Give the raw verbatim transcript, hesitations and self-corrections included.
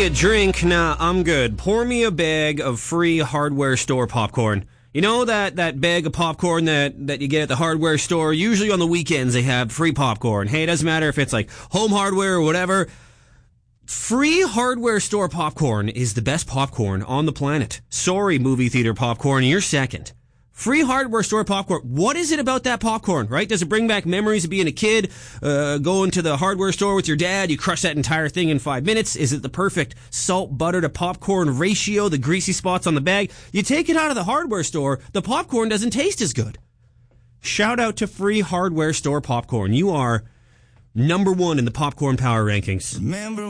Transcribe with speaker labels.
Speaker 1: me a drink? Nah, I'm good. Pour me a bag of free hardware store popcorn. You know that, that bag of popcorn that, that you get at the hardware store? Usually on the weekends they have free popcorn. Hey, it doesn't matter if it's like home hardware or whatever. Free hardware store popcorn is the best popcorn on the planet. Sorry, movie theater popcorn, you're second. Free hardware store popcorn. What is it about that popcorn, right? Does it bring back memories of being a kid, uh, going to the hardware store with your dad? You crush that entire thing in five minutes. Is it the perfect salt, butter to popcorn ratio, the greasy spots on the bag? You take it out of the hardware store, the popcorn doesn't taste as good. Shout out to free hardware store popcorn. You are number one in the popcorn power rankings. Remember